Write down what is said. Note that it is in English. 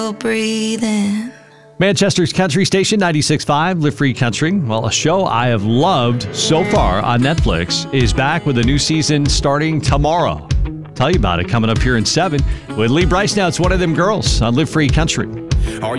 breathing. Manchester's country station, 96.5, Live Free Country. Well, a show I have loved so far on Netflix is back with a new season starting tomorrow. Tell you about it coming up here in 7 with Lee Bryce. Now it's One of Them Girls on Live Free Country. Are you